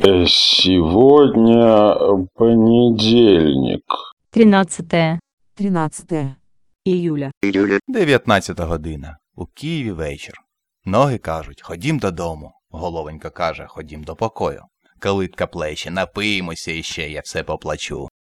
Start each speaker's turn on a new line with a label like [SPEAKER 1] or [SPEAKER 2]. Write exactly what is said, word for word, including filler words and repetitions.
[SPEAKER 1] Э, Сегодня понедельник.
[SPEAKER 2] тринадцатое
[SPEAKER 3] тринадцатое
[SPEAKER 2] июля.
[SPEAKER 4] дев'ятнадцята година. У Києві вечір. Ноги кажуть, ходім додому. Головонька каже, ходім до покою. Калитка плече, напиємося іще, я все поплачу.